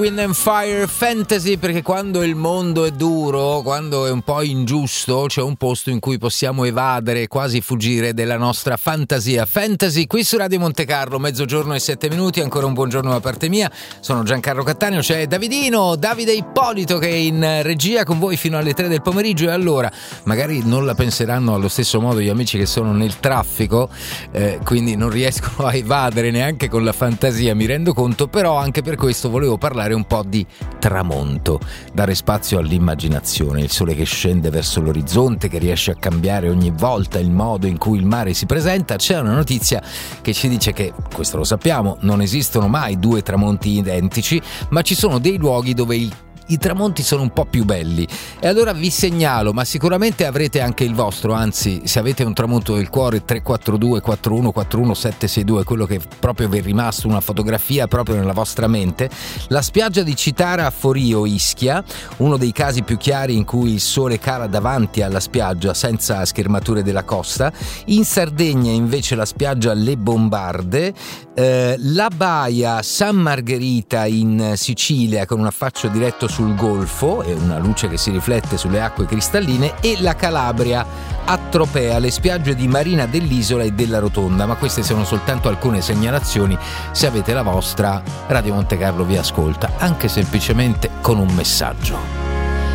Wind and Fire Fantasy, perché quando il mondo è duro, quando è un po' ingiusto, c'è un posto in cui possiamo evadere, quasi fuggire della nostra fantasia. Fantasy qui su Radio Monte Carlo, 12:07, ancora un buongiorno da parte mia. Sono Giancarlo Cattaneo, c'è Davide Ippolito che è in regia con voi fino alle 3 del pomeriggio. E allora, magari non la penseranno allo stesso modo gli amici che sono nel traffico, quindi non riescono a evadere neanche con la fantasia, mi rendo conto, però anche per questo volevo parlare un po' di tramonto, dare spazio all'immaginazione, il sole che scende verso l'orizzonte, che riesce a cambiare ogni volta il modo in cui il mare si presenta. C'è una notizia che ci dice che, questo lo sappiamo, non esistono mai due tramonti identici, ma ci sono dei luoghi dove i tramonti sono un po' più belli. E allora vi segnalo, ma sicuramente avrete anche il vostro, anzi, se avete un tramonto del cuore, 342 4141 762, quello che proprio vi è rimasto, una fotografia proprio nella vostra mente. La spiaggia di Citara a Forio, Ischia, uno dei casi più chiari in cui il sole cala davanti alla spiaggia senza schermature della costa. In Sardegna invece la spiaggia Le Bombarde, la baia San Margherita in Sicilia con un affaccio diretto sul golfo e una luce che si riflette sulle acque cristalline, e la Calabria a Tropea, le spiagge di Marina dell'Isola e della Rotonda. Ma queste sono soltanto alcune segnalazioni. Se avete la vostra, Radio Monte Carlo vi ascolta, anche semplicemente con un messaggio.